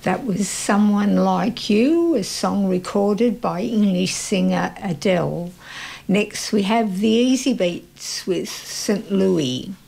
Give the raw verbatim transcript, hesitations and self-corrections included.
That was Someone Like You, a song recorded by English singer Adele. Next we have the Easy Beats with Saint Louis.